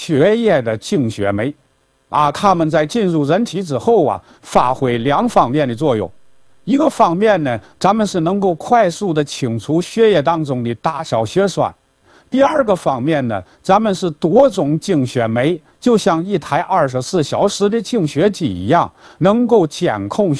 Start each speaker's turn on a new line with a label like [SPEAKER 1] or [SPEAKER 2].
[SPEAKER 1] 血液的净血酶，它们在进入人体之后发挥2方面的作用。一个方面呢，咱们是能够快速的清除血液当中的大小血栓；第二个方面呢，咱们是多种净血酶，就像一台24小时的净血机一样，能够监控